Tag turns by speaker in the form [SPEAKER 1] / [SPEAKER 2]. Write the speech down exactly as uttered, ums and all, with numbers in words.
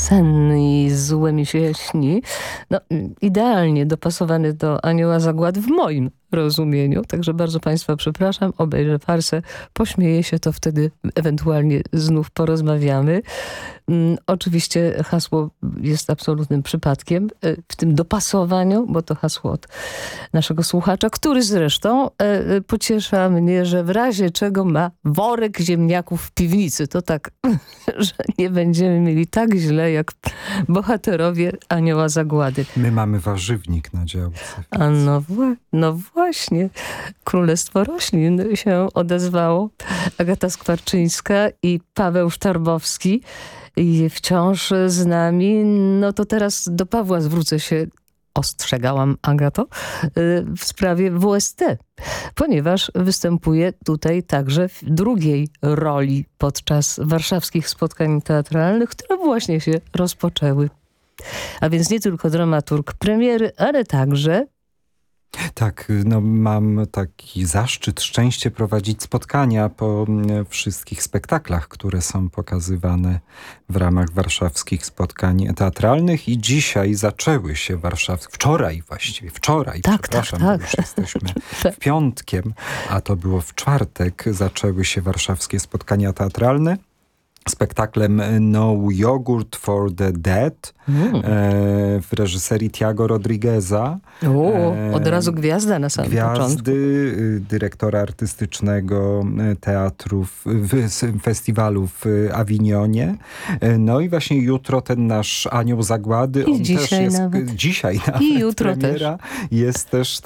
[SPEAKER 1] senny i złe mi się śni. No, idealnie dopasowany do Anioła Zagłady w moim rozumieniu. Także bardzo Państwa przepraszam, obejrzę farsę, pośmieję się, to wtedy ewentualnie znów porozmawiamy. Um, oczywiście hasło jest absolutnym przypadkiem w tym dopasowaniu, bo to hasło od naszego słuchacza, który zresztą e, pociesza mnie, że w razie czego ma worek ziemniaków w piwnicy. To tak, że nie będziemy mieli tak źle jak bohaterowie Anioła Zagłady.
[SPEAKER 2] My mamy warzywnik na działce.
[SPEAKER 1] A no, wła- no właśnie, Królestwo Roślin się odezwało. Agata Skwarczyńska i Paweł Sztarbowski i wciąż z nami. No to teraz do Pawła zwrócę się, ostrzegałam Agato, w sprawie W S T, ponieważ występuje tutaj także w drugiej roli podczas warszawskich spotkań teatralnych, które właśnie się rozpoczęły. A więc nie tylko dramaturg premiery, ale także...
[SPEAKER 2] Tak, no mam taki zaszczyt, szczęście prowadzić spotkania po wszystkich spektaklach, które są pokazywane w ramach warszawskich spotkań teatralnych i dzisiaj zaczęły się warszawskie, wczoraj właściwie, wczoraj,
[SPEAKER 1] tak,
[SPEAKER 2] przepraszam,
[SPEAKER 1] tak, tak.
[SPEAKER 2] już jesteśmy w piątkiem, a to było w czwartek, zaczęły się warszawskie spotkania teatralne. Spektaklem No Yogurt for the Dead mm. e, w reżyserii Tiago Rodrigueza.
[SPEAKER 1] O, od razu gwiazda na samym
[SPEAKER 2] Gwiazdy,
[SPEAKER 1] początku.
[SPEAKER 2] Gwiazdy, dyrektora artystycznego teatrów, w, festiwalu w Awinionie. No i właśnie jutro ten nasz Anioł Zagłady.
[SPEAKER 1] I
[SPEAKER 2] on
[SPEAKER 1] dzisiaj
[SPEAKER 2] też jest,
[SPEAKER 1] nawet.
[SPEAKER 2] Dzisiaj nawet
[SPEAKER 1] I jutro
[SPEAKER 2] premiera.
[SPEAKER 1] też.
[SPEAKER 2] Jest też